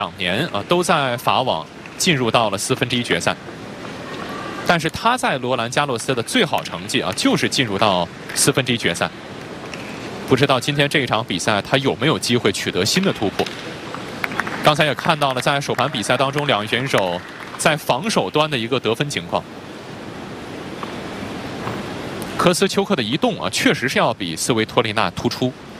2年都在法网进入到了4分之一决赛。但是他在罗兰加洛斯的最好成绩就是进入到4分之一决赛。不知道今天这一场比赛他有没有机会取得新的突破？刚才也看到了，在首盘比赛当中，2位选手在防守端的一个得分情况。科斯丘克的移动确实是要比斯维托利娜突出。